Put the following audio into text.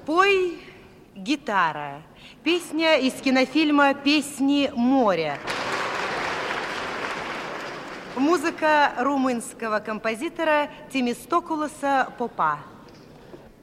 Пой, гитара. Песня из кинофильма «Песни моря». Музыка румынского композитора Темистокулоса Попа.